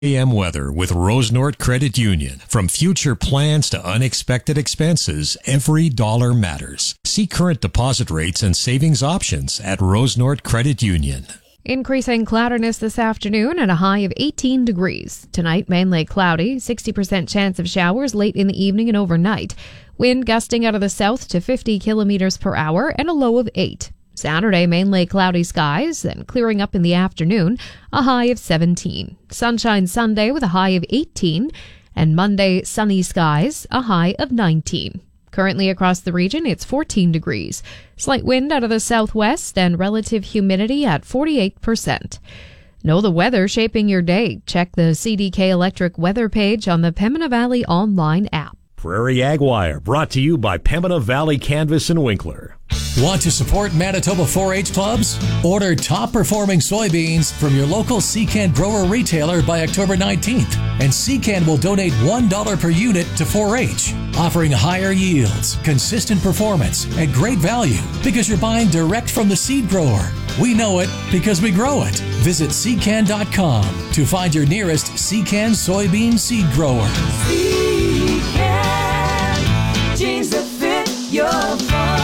AM weather with Rosenort Credit Union. From future plans to unexpected expenses, every dollar matters. See current deposit rates and savings options at Rosenort Credit Union. Increasing cloudiness this afternoon at a high of 18 degrees. Tonight, mainly cloudy, 60% chance of showers late in the evening and overnight. Wind gusting out of the south to 50 kilometers per hour and a low of 8. Saturday, mainly cloudy skies, then clearing up in the afternoon, a high of 17. Sunshine Sunday with a high of 18, and Monday, sunny skies, a high of 19. Currently across the region, it's 14 degrees. Slight wind out of the southwest and relative humidity at 48%. Know the weather shaping your day. Check the CDK Electric weather page on the Pembina Valley online app. Prairie Ag Wire, brought to you by Pembina Valley Canvas and Winkler. Want to support Manitoba 4-H clubs? Order top-performing soybeans from your local Secan grower retailer by October 19th, and Secan will donate $1 per unit to 4-H, offering higher yields, consistent performance, and great value because you're buying direct from the seed grower. We know it because we grow it. Visit Secan.com to find your nearest Secan soybean seed grower. Secan, jeans that fit your farm.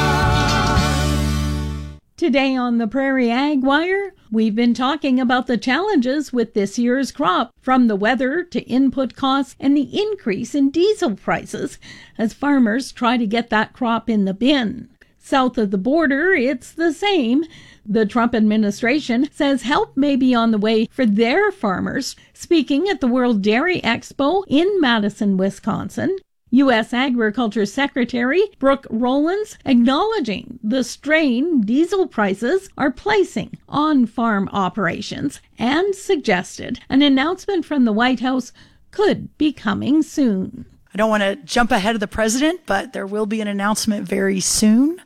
Today on the Prairie Ag Wire, we've been talking about the challenges with this year's crop, from the weather to input costs and the increase in diesel prices as farmers try to get that crop in the bin. South of the border, it's the same. The Trump administration says help may be on the way for their farmers. Speaking at the World Dairy Expo in Madison, Wisconsin, U.S. Agriculture Secretary Brooke Rollins acknowledging the strain diesel prices are placing on farm operations and suggested an announcement from the White House could be coming soon. I don't want to jump ahead of the president, but there will be an announcement very soon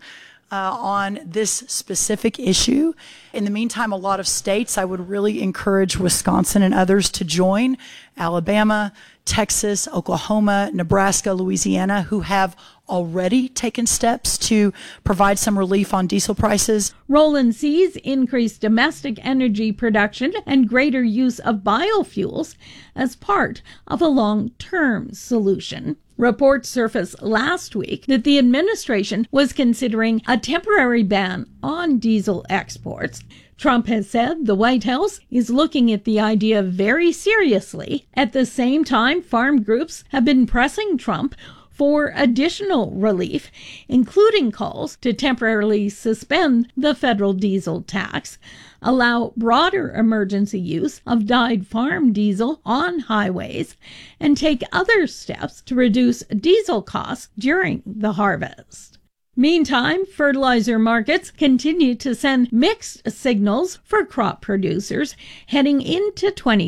on this specific issue. In the meantime, a lot of states, I would really encourage Wisconsin and others to join. Alabama, Texas, Oklahoma, Nebraska, Louisiana, who have already taken steps to provide some relief on diesel prices. Roland sees increased domestic energy production and greater use of biofuels as part of a long-term solution. Reports surfaced last week that the administration was considering a temporary ban on diesel exports. Trump has said the White House is looking at the idea very seriously. At the same time, farm groups have been pressing Trump for additional relief, including calls to temporarily suspend the federal diesel tax, allow broader emergency use of dyed farm diesel on highways, and take other steps to reduce diesel costs during the harvest. Meantime, fertilizer markets continue to send mixed signals for crop producers heading into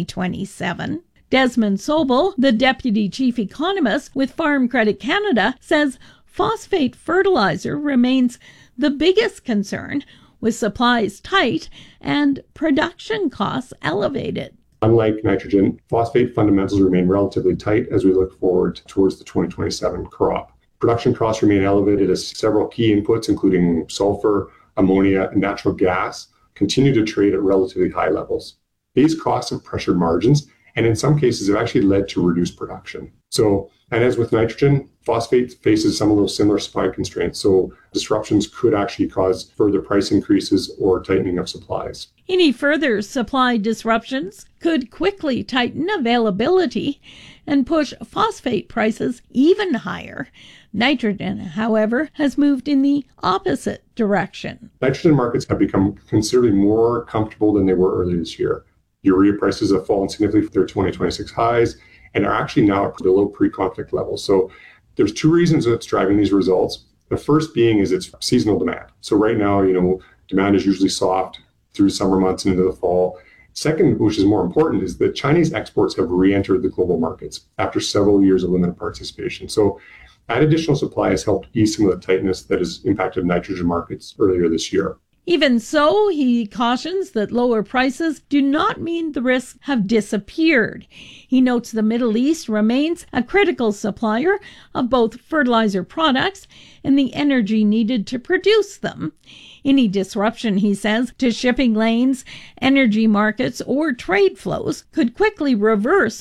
2027. Desmond Sobel, the deputy chief economist with Farm Credit Canada, says phosphate fertilizer remains the biggest concern, with supplies tight and production costs elevated. Unlike nitrogen, phosphate fundamentals remain relatively tight as we look forward towards the 2027 crop. Production costs remain elevated as several key inputs, including sulfur, ammonia, and natural gas, continue to trade at relatively high levels. These costs have pressured margins, and in some cases have actually led to reduced production. And as with nitrogen, phosphate faces some of those similar supply constraints, so disruptions could actually cause further price increases or tightening of supplies. Any further supply disruptions could quickly tighten availability and push phosphate prices even higher. Nitrogen, however, has moved in the opposite direction. Nitrogen markets have become considerably more comfortable than they were earlier this year. Urea prices have fallen significantly from their 2026 highs and are actually now at below pre-conflict levels. So there's two reasons that's driving these results. The first being is it's seasonal demand. So right now, demand is usually soft through summer months and into the fall. Second, which is more important, is that Chinese exports have re-entered the global markets after several years of limited participation. So that additional supply has helped ease some of the tightness that has impacted nitrogen markets earlier this year. Even so, he cautions that lower prices do not mean the risks have disappeared. He notes the Middle East remains a critical supplier of both fertilizer products and the energy needed to produce them. Any disruption, he says, to shipping lanes, energy markets, or trade flows could quickly reverse